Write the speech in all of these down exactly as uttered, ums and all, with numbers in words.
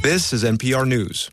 This is N P R News.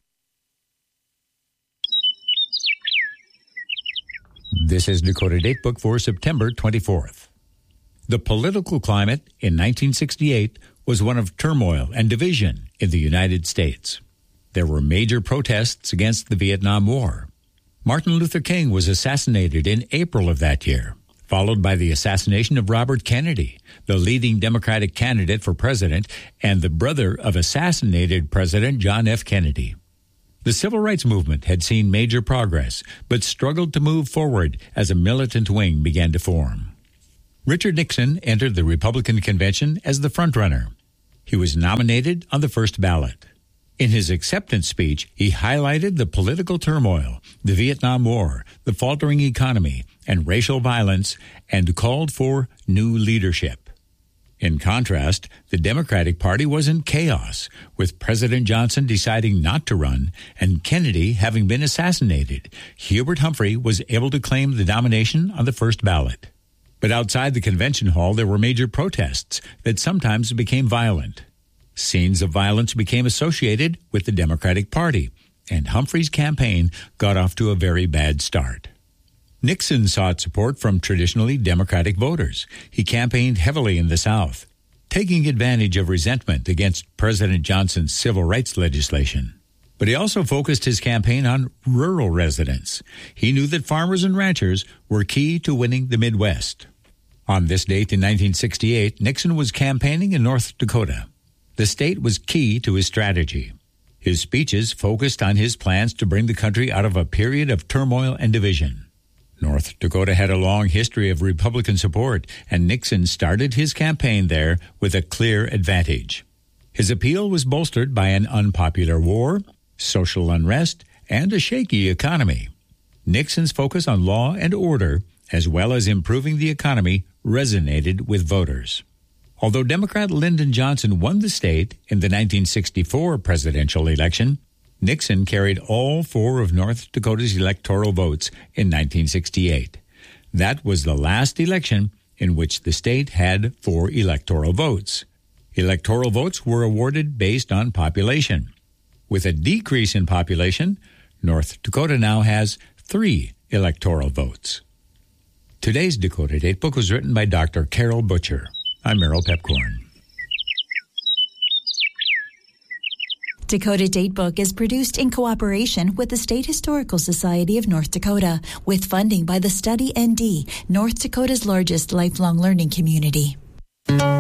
This is Dakota Datebook for September twenty-fourth. The political climate in nineteen sixty-eight was one of turmoil and division in the United States. There were major protests against the Vietnam War. Martin Luther King was assassinated in April of that year, followed by the assassination of Robert Kennedy, the leading Democratic candidate for president and the brother of assassinated President John F. Kennedy. The civil rights movement had seen major progress, but struggled to move forward as a militant wing began to form. Richard Nixon entered the Republican convention as the frontrunner. He was nominated on the first ballot. In his acceptance speech, he highlighted the political turmoil, the Vietnam War, the faltering economy, and racial violence, and called for new leadership. In contrast, the Democratic Party was in chaos, with President Johnson deciding not to run and Kennedy having been assassinated. Hubert Humphrey was able to claim the nomination on the first ballot. But outside the convention hall, there were major protests that sometimes became violent. Scenes of violence became associated with the Democratic Party, and Humphrey's campaign got off to a very bad start. Nixon sought support from traditionally Democratic voters. He campaigned heavily in the South, taking advantage of resentment against President Johnson's civil rights legislation. But he also focused his campaign on rural residents. He knew that farmers and ranchers were key to winning the Midwest. On this date in nineteen sixty-eight, Nixon was campaigning in North Dakota. The state was key to his strategy. His speeches focused on his plans to bring the country out of a period of turmoil and division. North Dakota had a long history of Republican support, and Nixon started his campaign there with a clear advantage. His appeal was bolstered by an unpopular war, social unrest, and a shaky economy. Nixon's focus on law and order, as well as improving the economy, resonated with voters. Although Democrat Lyndon Johnson won the state in the nineteen sixty-four presidential election, Nixon carried all four of North Dakota's electoral votes in nineteen sixty-eight. That was the last election in which the state had four electoral votes. Electoral votes were awarded based on population. With a decrease in population, North Dakota now has three electoral votes. Today's Dakota Datebook was written by Doctor Carol Butcher. I'm Merrill Pepcorn. Dakota Datebook is produced in cooperation with the State Historical Society of North Dakota, with funding by the Study N D, North Dakota's largest lifelong learning community.